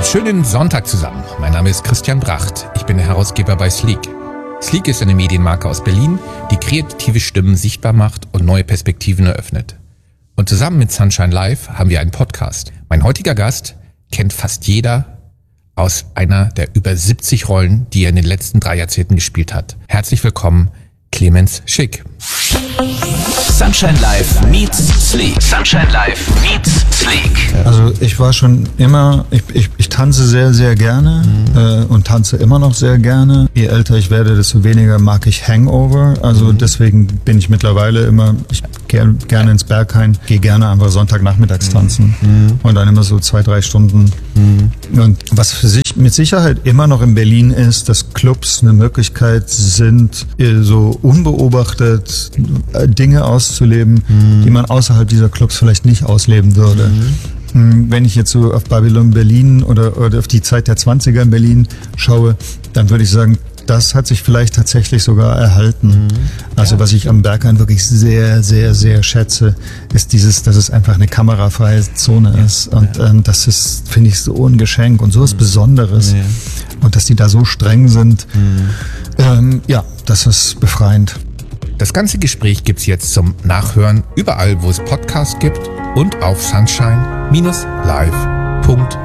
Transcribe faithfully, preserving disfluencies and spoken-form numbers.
Schönen Sonntag zusammen. Mein Name ist Christian Bracht. Ich bin der Herausgeber bei Sleek. Sleek ist eine Medienmarke aus Berlin, die kreative Stimmen sichtbar macht und neue Perspektiven eröffnet. Und zusammen mit Sunshine Live haben wir einen Podcast. Mein heutiger Gast kennt fast jeder aus einer der über siebzig Rollen, die er in den letzten drei Jahrzehnten gespielt hat. Herzlich willkommen, Clemens Schick. Sunshine Live meets Sleek. Sunshine Live meets Sleek. Also ich war schon immer, ich, ich, ich tanze sehr, sehr gerne mhm. äh, und tanze immer noch sehr gerne. Je älter ich werde, desto weniger mag ich Hangover. Also mhm. deswegen bin ich mittlerweile immer, ich gehe gerne ins Berghain, gehe gerne einfach Sonntagnachmittags tanzen mhm. und dann immer so zwei, drei Stunden. Mhm. Und was für sich mit Sicherheit immer noch in Berlin ist, dass Clubs eine Möglichkeit sind, so unbeobachtet Dinge auszuleben, mhm. die man außerhalb dieser Clubs vielleicht nicht ausleben würde. Mhm. Wenn ich jetzt so auf Babylon Berlin oder, oder auf die Zeit der zwanziger in Berlin schaue, dann würde ich sagen, das hat sich vielleicht tatsächlich sogar erhalten. Mhm. Also ja. was ich am Berghain wirklich sehr, sehr, sehr schätze, ist dieses, dass es einfach eine kamerafreie Zone ja. ist. Und ja. ähm, das ist, finde ich, so ein Geschenk und so was mhm. Besonderes. Ja. Und dass die da so streng sind, mhm. ähm, ja, das ist befreiend. Das ganze Gespräch gibt's jetzt zum Nachhören überall, wo es Podcasts gibt und auf sunshine Bindestrich live Punkt